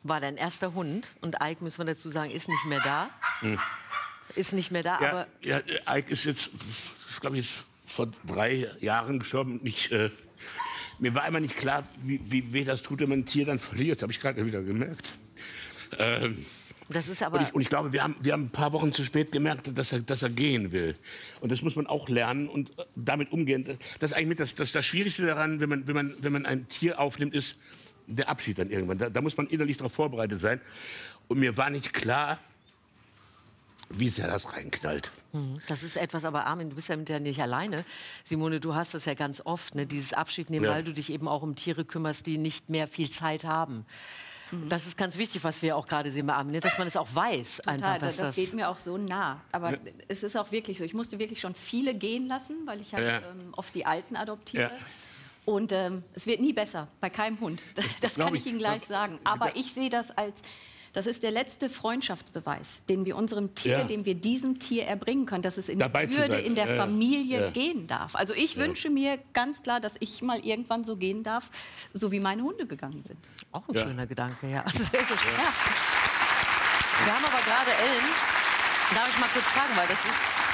war dein erster Hund. Und Ike, müssen wir dazu sagen, ist nicht mehr da. Ist nicht mehr da, Ja, aber... ja, Ike ist jetzt, glaube ich, vor 3 Jahren gestorben. Mir war einmal nicht klar, wie weh das tut, wenn man ein Tier dann verliert. Habe ich gerade wieder gemerkt. Das ist aber... Und ich glaube, wir haben ein paar Wochen zu spät gemerkt, dass er gehen will. Und das muss man auch lernen und damit umgehen. Das ist eigentlich das Schwierigste daran, wenn man ein Tier aufnimmt, ist der Abschied dann irgendwann. Da muss man innerlich darauf vorbereitet sein. Und mir war nicht klar, wie sehr das reinknallt. Das ist etwas, aber Armin, du bist ja mit der nicht alleine. Simone, du hast das ja ganz oft, ne? Dieses Abschied nehmen, weil du dich eben auch um Tiere kümmerst, die nicht mehr viel Zeit haben. Das ist ganz wichtig, was wir auch gerade sehen bei Armin, dass man es auch weiß. Total, einfach, dass das geht mir auch so nah. Aber es ist auch wirklich so, ich musste wirklich schon viele gehen lassen, weil ich halt oft die Alten adoptiere. Ja. Und es wird nie besser, bei keinem Hund. Das kann ich Ihnen gleich sagen. Aber ich sehe das als... Das ist der letzte Freundschaftsbeweis, den wir unserem Tier, dem wir diesem Tier erbringen können, dass es in Würde in der Familie gehen darf. Also ich wünsche mir ganz klar, dass ich mal irgendwann so gehen darf, so wie meine Hunde gegangen sind. Auch ein schöner Gedanke, ja. Sehr gut. Wir haben aber gerade Ellen, darf ich mal kurz fragen, weil das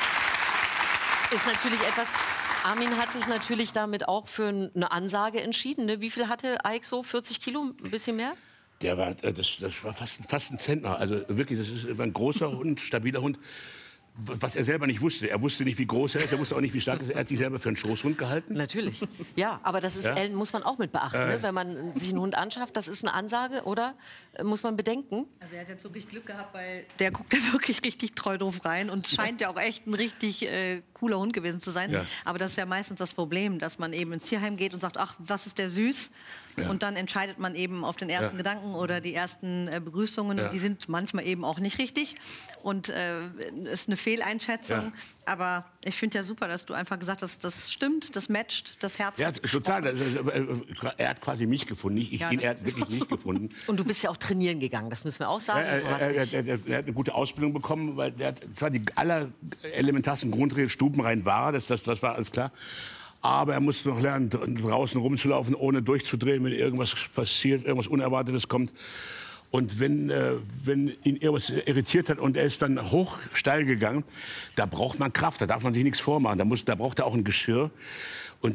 ist natürlich etwas... Armin hat sich natürlich damit auch für eine Ansage entschieden. Ne? Wie viel hatte Ike so? 40 Kilo? Ein bisschen mehr? Das war fast ein Zentner. Also wirklich, das war ein großer Hund, stabiler Hund. Was er selber nicht wusste. Er wusste nicht, wie groß er ist. Er wusste auch nicht, wie stark er ist. Er hat sich selber für einen Schoßhund gehalten. Natürlich. Ja, aber das ist, Ellen, muss man auch mit beachten. Ne? Wenn man sich einen Hund anschafft, das ist eine Ansage, oder? Muss man bedenken. Also er hat jetzt wirklich Glück gehabt, weil der guckt ja wirklich richtig treu drauf rein und scheint ja auch echt ein richtig cooler Hund gewesen zu sein. Ja. Aber das ist ja meistens das Problem, dass man eben ins Tierheim geht und sagt, ach, was ist der süß? Ja. Und dann entscheidet man eben auf den ersten Gedanken oder die ersten Begrüßungen. Ja. Die sind manchmal eben auch nicht richtig. Und ist eine Fehleinschätzung. Ja. Aber ich finde ja super, dass du einfach gesagt hast, das stimmt, das matcht, das Herz. Ja, total. Er hat quasi mich gefunden. Er hat wirklich mich gefunden. Und du bist ja auch trainieren gegangen, das müssen wir auch sagen. Er hat eine gute Ausbildung bekommen, weil er hat zwar die allerelementarsten Grundregeln, stubenrein war, das war alles klar. Aber er musste noch lernen, draußen rumzulaufen, ohne durchzudrehen, wenn irgendwas passiert, irgendwas Unerwartetes kommt. Und wenn ihn irgendwas irritiert hat und er ist dann hoch steil gegangen, da braucht man Kraft, da darf man sich nichts vormachen. Da braucht er auch ein Geschirr. Und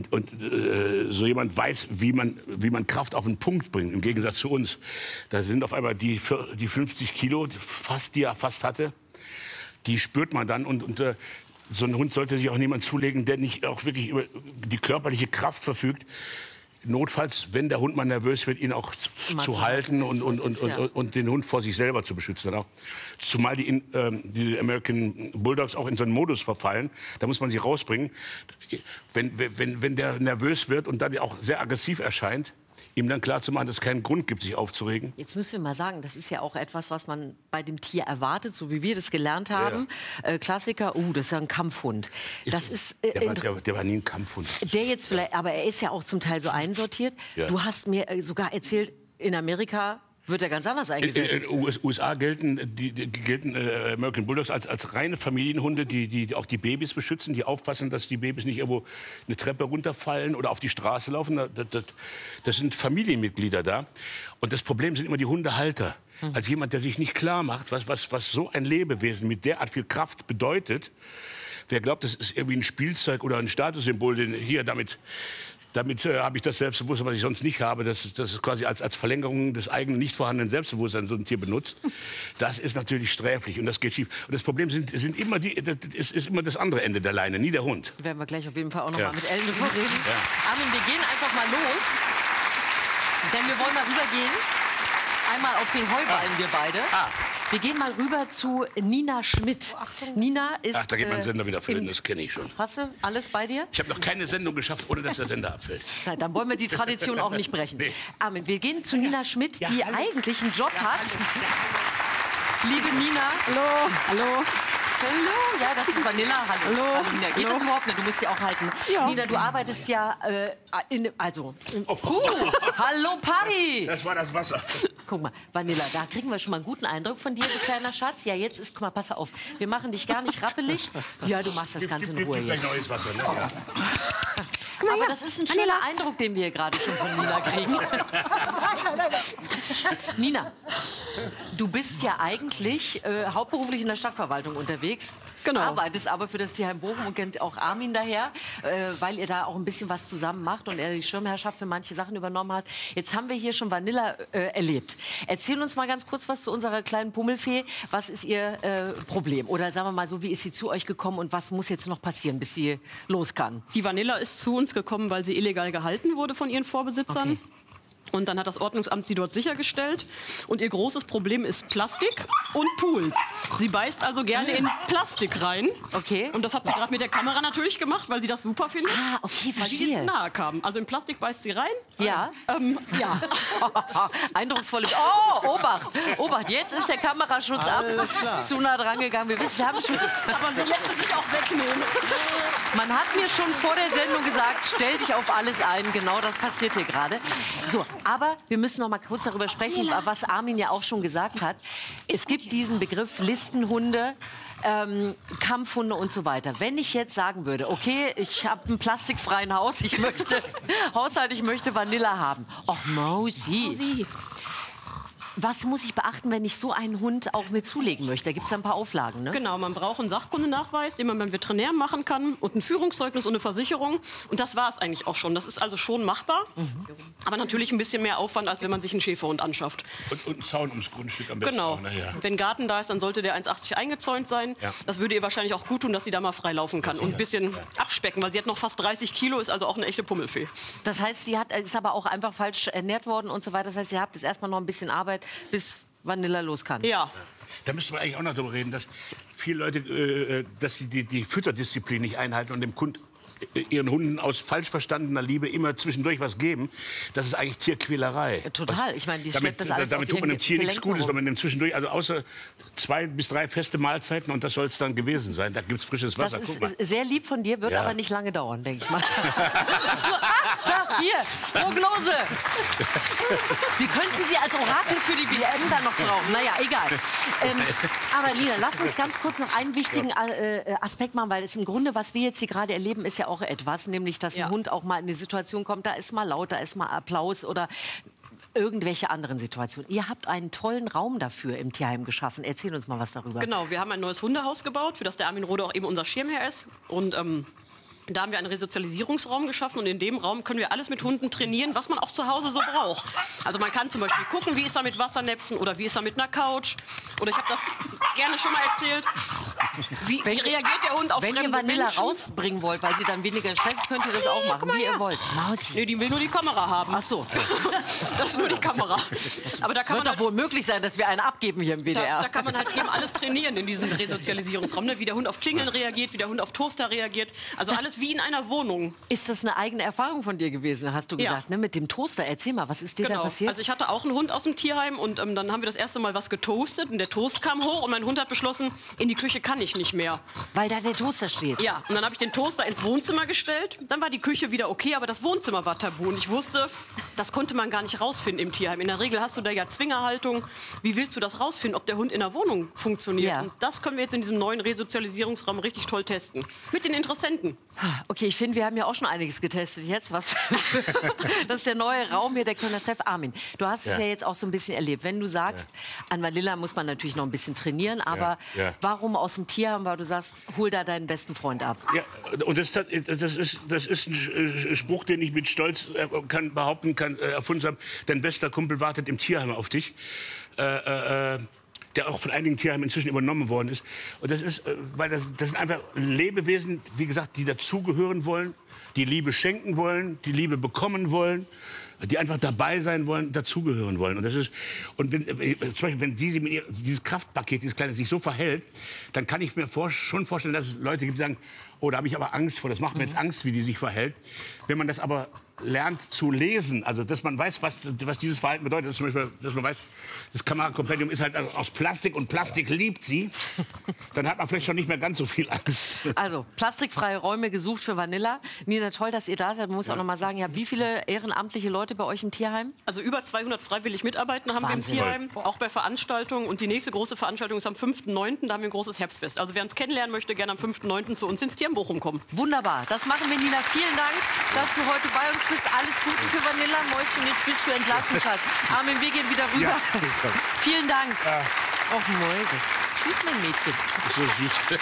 so jemand weiß, wie man Kraft auf den Punkt bringt, im Gegensatz zu uns. Da sind auf einmal die 50 Kilo, die er fast hatte, die spürt man dann. So ein Hund sollte sich auch niemand zulegen, der nicht auch wirklich über die körperliche Kraft verfügt. Notfalls, wenn der Hund mal nervös wird, ihn auch zu halten und den Hund vor sich selber zu beschützen. Auch. Zumal die American Bulldogs auch in so einen Modus verfallen. Da muss man sie rausbringen. Wenn der nervös wird und dann auch sehr aggressiv erscheint, ihm dann klarzumachen, dass es keinen Grund gibt, sich aufzuregen. Jetzt müssen wir mal sagen, das ist ja auch etwas, was man bei dem Tier erwartet, so wie wir das gelernt haben. Ja. Klassiker, das ist ja ein Kampfhund. Der war nie ein Kampfhund. Der jetzt vielleicht, aber er ist ja auch zum Teil so einsortiert. Ja. Du hast mir sogar erzählt, in Amerika wird er ganz anders eingesetzt. In den USA gelten American Bulldogs als reine Familienhunde, die auch die Babys beschützen, die aufpassen, dass die Babys nicht irgendwo eine Treppe runterfallen oder auf die Straße laufen. Das sind Familienmitglieder da. Und das Problem sind immer die Hundehalter. Als jemand, der sich nicht klar macht, was so ein Lebewesen mit derart viel Kraft bedeutet. Wer glaubt, das ist irgendwie ein Spielzeug oder ein Statussymbol, damit habe ich das Selbstbewusstsein, was ich sonst nicht habe, das ist quasi als Verlängerung des eigenen nicht vorhandenen Selbstbewusstseins so ein Tier benutzt. Das ist natürlich sträflich und das geht schief. Und das Problem ist immer das andere Ende der Leine, nie der Hund. Werden wir gleich auf jeden Fall auch noch mal mit Ellen drüber reden. Ja. Armin, wir gehen einfach mal los, denn wir wollen mal rübergehen. Einmal auf den Heuballen, wir beide. Wir gehen mal rüber zu Nina Schmidt. Nina ist... Ach, da geht mein Sender wieder für, das kenne ich schon. Hast du alles bei dir? Ich habe noch keine Sendung geschafft, ohne dass der Sender abfällt. Na, dann wollen wir die Tradition auch nicht brechen. Nee. Armin, wir gehen zu Nina Schmidt, die eigentlich einen Job hat. Liebe Nina. Hallo. Hallo. Hallo, ja, das ist Vanilla. Hallo. Hallo Nina, geht das überhaupt nicht? Du musst sie auch halten. Ja. Nina, du arbeitest ja hallo Party. Das war das Wasser. Guck mal, Vanilla, da kriegen wir schon mal einen guten Eindruck von dir, du kleiner Schatz. Ja, jetzt ist, guck mal, pass auf, wir machen dich gar nicht rappelig. Ja, du machst das Ganze in Ruhe jetzt. Gleich neues Wasser, ne? Ja. Aber das ist ein schöner Eindruck, den wir gerade schon von Nina kriegen. Nina, du bist ja eigentlich hauptberuflich in der Stadtverwaltung unterwegs. Genau. Arbeitest aber für das Tierheim Bochum und kennt auch Armin daher, weil ihr da auch ein bisschen was zusammen macht und er die Schirmherrschaft für manche Sachen übernommen hat. Jetzt haben wir hier schon Vanilla erlebt. Erzähl uns mal ganz kurz was zu unserer kleinen Pummelfee. Was ist ihr Problem? Oder sagen wir mal so, wie ist sie zu euch gekommen und was muss jetzt noch passieren, bis sie los kann? Die Vanilla ist zu uns gekommen, weil sie illegal gehalten wurde von ihren Vorbesitzern. Okay. Und dann hat das Ordnungsamt sie dort sichergestellt. Und ihr großes Problem ist Plastik und Pools. Sie beißt also gerne in Plastik rein. Okay. Und das hat sie gerade mit der Kamera natürlich gemacht, weil sie das super findet. Ah, okay, weil sie zu nahe kam. Also in Plastik beißt sie rein. Ja. Ja. Eindrucksvoll. Oh, Obacht. Obacht, jetzt ist der Kameraschutz zu nah dran gegangen. Wir wissen, wir haben schon... Aber sie lässt es sich auch wegnehmen. Man hat mir schon vor der Sendung gesagt, stell dich auf alles ein. Genau das passiert hier gerade. So, aber wir müssen noch mal kurz darüber sprechen, was Armin ja auch schon gesagt hat. Es gibt diesen Begriff Listenhunde, Kampfhunde und so weiter. Wenn ich jetzt sagen würde, okay, ich habe einen plastikfreien ich möchte Vanilla haben. Och, Mausi. Was muss ich beachten, wenn ich so einen Hund auch mir zulegen möchte? Da gibt es ja ein paar Auflagen, ne? Genau, man braucht einen Sachkundenachweis, den man beim Veterinär machen kann und ein Führungszeugnis und eine Versicherung. Und das war es eigentlich auch schon. Das ist also schon machbar, aber natürlich ein bisschen mehr Aufwand, als wenn man sich einen Schäferhund anschafft. Und einen Zaun ums Grundstück am besten. Genau. Auch, ja. Wenn Garten da ist, dann sollte der 1,80 eingezäunt sein. Ja. Das würde ihr wahrscheinlich auch gut tun, dass sie da mal frei laufen kann und ein bisschen abspecken, weil sie hat noch fast 30 Kilo, ist also auch eine echte Pummelfee. Das heißt, sie ist aber auch einfach falsch ernährt worden und so weiter. Das heißt, ihr habt jetzt erstmal noch ein bisschen Arbeit, bis Vanilla los kann. Ja. Da müsste man eigentlich auch noch darüber reden, dass viele Leute, dass sie die Fütterdisziplin nicht einhalten und dem ihren Hunden aus falsch verstandener Liebe immer zwischendurch was geben. Das ist eigentlich Tierquälerei. Total. Ich meine, die schleppt das alles damit tut man dem Tier nichts Gutes, wenn man dem zwischendurch, also außer 2 bis 3 feste Mahlzeiten und das soll es dann gewesen sein. Da gibt es frisches Wasser. Das ist sehr lieb von dir, wird aber nicht lange dauern, denke ich mal. Hier, Prognose. Wir könnten sie als Orakel für die WM dann noch brauchen. Naja, egal. Aber Nina, lass uns ganz kurz noch einen wichtigen Aspekt machen, weil es im Grunde, was wir jetzt hier gerade erleben, ist ja auch etwas, nämlich, dass ein Hund auch mal in eine Situation kommt, da ist mal laut, da ist mal Applaus oder irgendwelche anderen Situationen. Ihr habt einen tollen Raum dafür im Tierheim geschaffen. Erzähl uns mal was darüber. Genau, wir haben ein neues Hundehaus gebaut, für das der Armin Rohde auch eben unser Schirmherr ist. Und da haben wir einen Resozialisierungsraum geschaffen und in dem Raum können wir alles mit Hunden trainieren, was man auch zu Hause so braucht. Also man kann zum Beispiel gucken, wie ist er mit Wassernäpfen oder wie ist er mit einer Couch. Oder ich habe das gerne schon mal erzählt. Wie reagiert der Hund auf fremde Menschen? Wenn ihr Vanilla rausbringen wollt, weil sie dann weniger Stress, könnt ihr das auch machen, wie ihr wollt. Mausi. Nee, die will nur die Kamera haben. Ach so. Das ist nur die Kamera. Aber da kann wird doch wohl möglich sein, dass wir einen abgeben hier im WDR. Da kann man halt eben alles trainieren in diesem Resozialisierungsraum. Ne? Wie der Hund auf Klingeln reagiert, wie der Hund auf Toaster reagiert. Also alles wie in einer Wohnung. Ist das eine eigene Erfahrung von dir gewesen, hast du gesagt, ne? Mit dem Toaster? Erzähl mal, was ist dir da passiert? Also ich hatte auch einen Hund aus dem Tierheim und dann haben wir das erste Mal was getoastet und der Toast kam hoch und mein Hund hat beschlossen, in die Küche kann ich nicht mehr. Weil da der Toaster steht? Ja, und dann habe ich den Toaster ins Wohnzimmer gestellt, dann war die Küche wieder okay, aber das Wohnzimmer war tabu und ich wusste, das konnte man gar nicht rausfinden im Tierheim. In der Regel hast du da ja Zwingerhaltung. Wie willst du das rausfinden, ob der Hund in der Wohnung funktioniert? Ja. Und das können wir jetzt in diesem neuen Resozialisierungsraum richtig toll testen. Mit den Interessenten. Okay, ich finde, wir haben ja auch schon einiges getestet jetzt. Das ist der neue Raum hier, der Kölner Treff. Armin, du hast es ja jetzt auch so ein bisschen erlebt. Wenn du sagst, an Vanilla muss man natürlich noch ein bisschen trainieren, aber warum aus dem Tierheim, weil du sagst, hol da deinen besten Freund ab? Ja, und das ist ein Spruch, den ich mit Stolz behaupten kann, erfunden habe. Dein bester Kumpel wartet im Tierheim auf dich. Der auch von einigen Tierheimen inzwischen übernommen worden ist. Und das ist, weil das sind einfach Lebewesen, wie gesagt, die dazugehören wollen, die Liebe schenken wollen, die Liebe bekommen wollen, die einfach dabei sein wollen, dazugehören wollen. Und das ist, und wenn, zum Beispiel, wenn sie mit dieses Kraftpaket, dieses kleine, sich so verhält, dann kann ich mir schon vorstellen, dass es Leute gibt, die sagen, oh, da habe ich aber Angst vor, das macht mir jetzt Angst, wie die sich verhält. Wenn man das aber lernt zu lesen, also dass man weiß, was dieses Verhalten bedeutet, dass, zum Beispiel, dass man weiß, das Kamerakompendium ist halt aus Plastik und Plastik liebt sie, dann hat man vielleicht schon nicht mehr ganz so viel Angst. Also, plastikfreie Räume gesucht für Vanilla. Nina, toll, dass ihr da seid. Man muss auch noch mal sagen, ja, wie viele ehrenamtliche Leute bei euch im Tierheim? Also über 200 freiwillig Mitarbeiter haben wir im Tierheim, auch bei Veranstaltungen. Und die nächste große Veranstaltung ist am 5.9., da haben wir ein großes Herbstfest. Also wer uns kennenlernen möchte, gerne am 5.9. zu uns ins Tierheim in Bochum kommen. Wunderbar, das machen wir, Nina. Vielen Dank, dass du heute bei uns bist. Alles Gute für Vanilla. Mäuschen, jetzt bist du entlassen, Schatz. Armin, wir gehen wieder rüber. Ja. Vielen Dank. Och, Mäuse. Süß, mein Mädchen. So süß.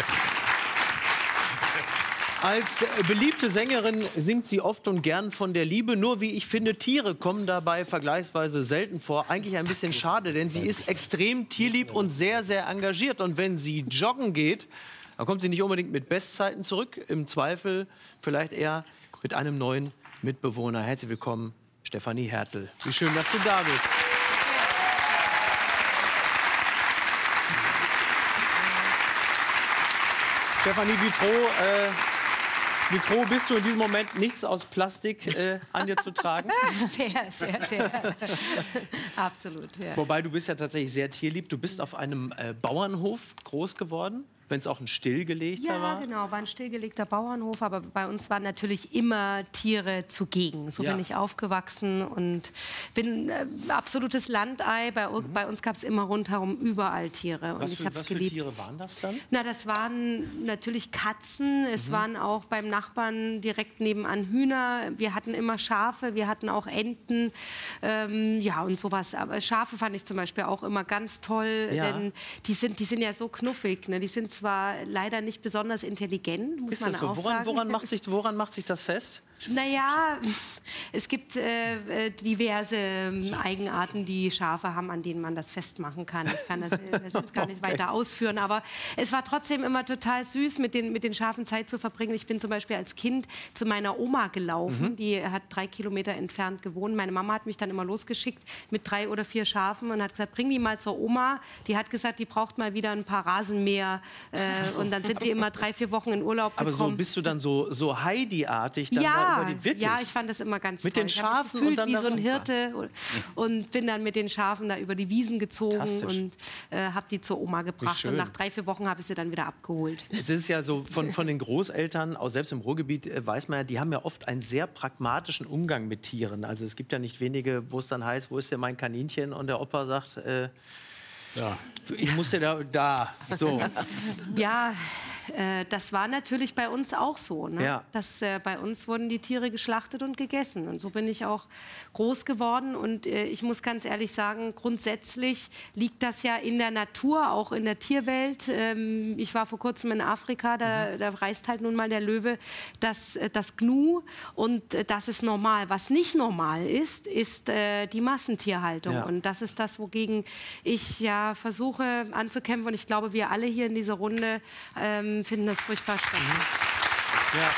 Als beliebte Sängerin singt sie oft und gern von der Liebe. Nur, wie ich finde, Tiere kommen dabei vergleichsweise selten vor. Eigentlich ein bisschen schade, denn sie ist extrem tierlieb und sehr, sehr engagiert. Und wenn sie joggen geht, dann kommt sie nicht unbedingt mit Bestzeiten zurück. Im Zweifel vielleicht eher mit einem neuen Mitbewohner. Herzlich willkommen, Stefanie Hertel. Wie schön, dass du da bist. Stefanie, wie froh bist du in diesem Moment, nichts aus Plastik an dir zu tragen? Sehr, sehr, sehr. Absolut, ja. Wobei, du bist ja tatsächlich sehr tierlieb. Du bist auf einem Bauernhof groß geworden, wenn es auch ein stillgelegter war. Ja, genau, war ein stillgelegter Bauernhof, aber bei uns waren natürlich immer Tiere zugegen. So bin ich aufgewachsen und bin absolutes Landei. Bei uns gab es immer rundherum überall Tiere. Und was für Tiere waren das dann? Na, das waren natürlich Katzen. Es waren auch beim Nachbarn direkt nebenan Hühner. Wir hatten immer Schafe, wir hatten auch Enten, ja und sowas. Aber Schafe fand ich zum Beispiel auch immer ganz toll, denn die sind ja so knuffig. Ne? Die sind zwar leider nicht besonders intelligent, muss man auch sagen. Woran macht sich das fest? Naja, es gibt diverse Eigenarten, die Schafe haben, an denen man das festmachen kann. Ich kann das jetzt gar nicht weiter ausführen, aber es war trotzdem immer total süß, mit den Schafen Zeit zu verbringen. Ich bin zum Beispiel als Kind zu meiner Oma gelaufen, die hat 3 Kilometer entfernt gewohnt. Meine Mama hat mich dann immer losgeschickt mit 3 oder 4 Schafen und hat gesagt, bring die mal zur Oma. Die hat gesagt, die braucht mal wieder ein paar Rasenmäher und dann sind die immer 3, 4 Wochen in Urlaub gekommen. Aber so bist du dann so Heidi-artig? Ja, ich fand das immer ganz toll. Mit den Schafen und dann wie so ein Hirte und bin dann mit den Schafen da über die Wiesen gezogen und habe die zur Oma gebracht. Und nach 3, 4 Wochen habe ich sie dann wieder abgeholt. Es ist ja so, von den Großeltern, auch selbst im Ruhrgebiet, weiß man ja, die haben ja oft einen sehr pragmatischen Umgang mit Tieren. Also es gibt ja nicht wenige, wo es dann heißt, wo ist denn mein Kaninchen? Und der Opa sagt, ich musste da. So. Ja, das war natürlich bei uns auch so. Ne? Ja. Bei uns wurden die Tiere geschlachtet und gegessen. Und so bin ich auch groß geworden. Und ich muss ganz ehrlich sagen, grundsätzlich liegt das ja in der Natur, auch in der Tierwelt. Ich war vor kurzem in Afrika, da reist halt nun mal der Löwe das Gnu. Und das ist normal. Was nicht normal ist, ist die Massentierhaltung. Ja. Und das ist das, wogegen ich ja versuche anzukämpfen. Und ich glaube, wir alle hier in dieser Runde finden das furchtbar spannend. Ja.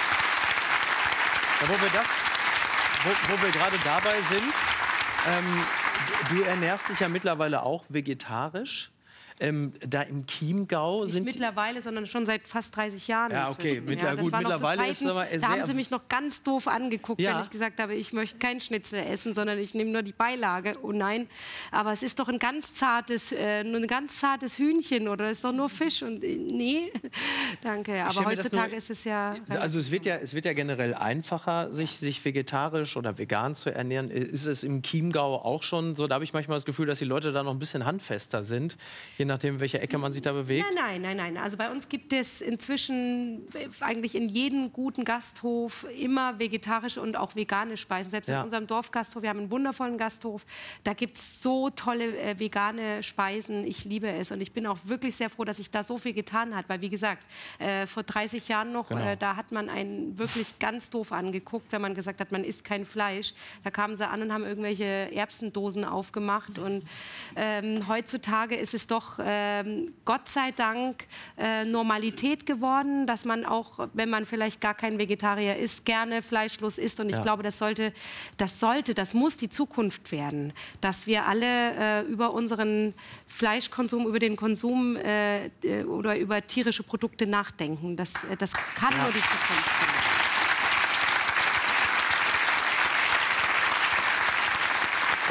Wo wir gerade dabei sind, du ernährst dich ja mittlerweile auch vegetarisch. Da im Chiemgau sind... Nicht mittlerweile, sondern schon seit fast 30 Jahren. Ja, okay. Mittlerweile ist es aber sehr... Da haben sie mich noch ganz doof angeguckt, wenn ich gesagt habe, ich möchte kein Schnitzel essen, sondern ich nehme nur die Beilage. Oh nein, aber es ist doch ein ganz zartes Hühnchen oder es ist doch nur Fisch. Und nee, danke. Aber heutzutage ist es ja... Also es wird ja generell einfacher, sich vegetarisch oder vegan zu ernähren. Ist es im Chiemgau auch schon so? Da habe ich manchmal das Gefühl, dass die Leute da noch ein bisschen handfester sind. Je nachdem, welche Ecke man sich da bewegt? Nein. Also bei uns gibt es inzwischen eigentlich in jedem guten Gasthof immer vegetarische und auch vegane Speisen. Selbst in unserem Dorfgasthof, wir haben einen wundervollen Gasthof, da gibt es so tolle vegane Speisen. Ich liebe es und ich bin auch wirklich sehr froh, dass sich da so viel getan hat. Weil wie gesagt, vor 30 Jahren noch, da hat man einen wirklich ganz doof angeguckt, wenn man gesagt hat, man isst kein Fleisch. Da kamen sie an und haben irgendwelche Erbsendosen aufgemacht. Und heutzutage ist es doch Gott sei Dank Normalität geworden, dass man auch, wenn man vielleicht gar kein Vegetarier ist, gerne fleischlos isst. Und ich glaube, das muss die Zukunft werden, dass wir alle über unseren Fleischkonsum, über den Konsum oder über tierische Produkte nachdenken. Das kann nur die Zukunft sein.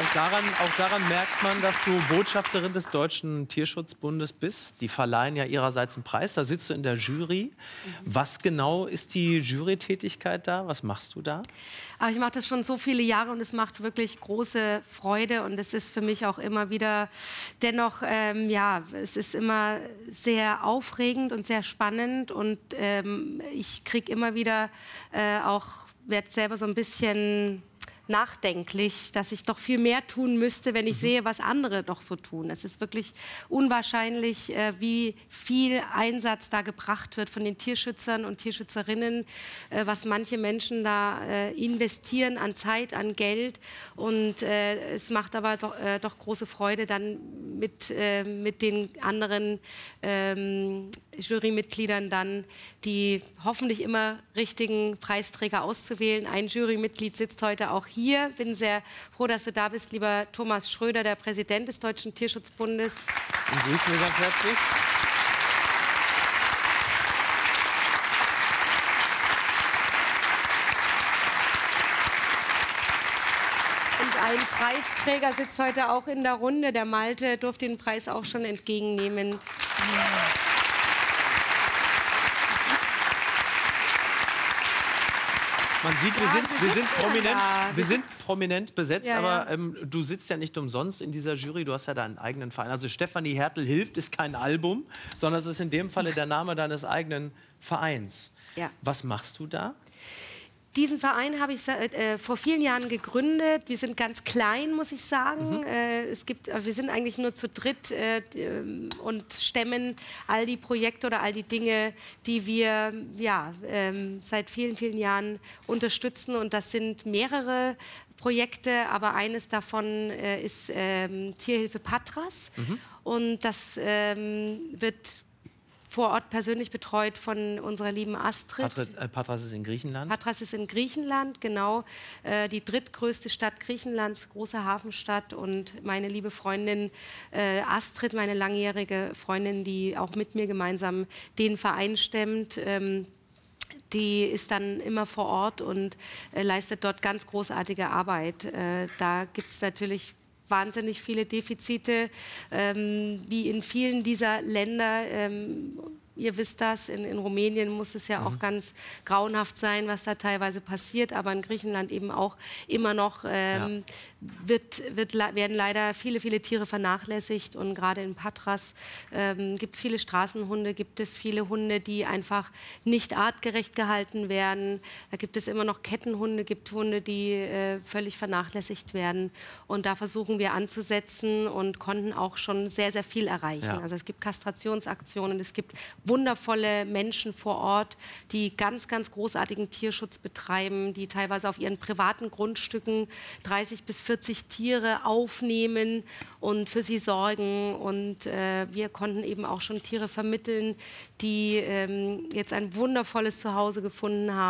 Auch daran merkt man, dass du Botschafterin des Deutschen Tierschutzbundes bist. Die verleihen ja ihrerseits einen Preis. Da sitzt du in der Jury. Was genau ist die Jurytätigkeit da? Was machst du da? Ich mache das schon so viele Jahre und es macht wirklich große Freude. Und es ist für mich auch immer wieder, dennoch, ja, es ist immer sehr aufregend und sehr spannend. Und ich kriege immer wieder werde selber so ein bisschen nachdenklich, dass ich doch viel mehr tun müsste, wenn ich sehe, was andere doch so tun. Es ist wirklich unwahrscheinlich, wie viel Einsatz da gebracht wird von den Tierschützern und Tierschützerinnen, was manche Menschen da investieren an Zeit, an Geld. Und es macht aber doch große Freude, dann mit den anderen Jurymitgliedern dann die hoffentlich immer richtigen Preisträger auszuwählen. Ein Jurymitglied sitzt heute auch hier. Bin sehr froh, dass du da bist, lieber Thomas Schröder, der Präsident des Deutschen Tierschutzbundes. Und grüßen wir ganz herzlich. Und ein Preisträger sitzt heute auch in der Runde. Der Malte durfte den Preis auch schon entgegennehmen. Man sieht, wir sind prominent besetzt, ja, aber du sitzt ja nicht umsonst in dieser Jury, du hast ja deinen eigenen Verein. Also Stefanie Hertel hilft ist kein Album, sondern es ist in dem Falle der Name deines eigenen Vereins. Ja. Was machst du da? Diesen Verein habe ich vor vielen Jahren gegründet. Wir sind ganz klein, muss ich sagen. Wir sind eigentlich nur zu dritt und stemmen all die Projekte oder all die Dinge, die wir seit vielen, vielen Jahren unterstützen. Und das sind mehrere Projekte, aber eines davon ist Tierhilfe Patras. Und das wird vor Ort persönlich betreut von unserer lieben Astrid. Patras ist in Griechenland? Patras ist in Griechenland, genau. Die drittgrößte Stadt Griechenlands, große Hafenstadt. Und meine liebe Freundin Astrid, meine langjährige Freundin, die auch mit mir gemeinsam den Verein stemmt, die ist dann immer vor Ort und leistet dort ganz großartige Arbeit. Da gibt es natürlich wahnsinnig viele Defizite, wie in vielen dieser Länder. Ihr wisst das, in Rumänien muss es ja auch ganz grauenhaft sein, was da teilweise passiert, aber in Griechenland eben auch immer noch werden leider viele, viele Tiere vernachlässigt und gerade in Patras gibt es viele Straßenhunde, gibt es viele Hunde, die einfach nicht artgerecht gehalten werden. Da gibt es immer noch Kettenhunde, gibt Hunde, die völlig vernachlässigt werden und da versuchen wir anzusetzen und konnten auch schon sehr, sehr viel erreichen. Ja. Also es gibt Kastrationsaktionen, es gibt wundervolle Menschen vor Ort, die ganz, ganz großartigen Tierschutz betreiben, die teilweise auf ihren privaten Grundstücken 30 bis 40 Tiere aufnehmen und für sie sorgen. Und wir konnten eben auch schon Tiere vermitteln, die jetzt ein wundervolles Zuhause gefunden haben.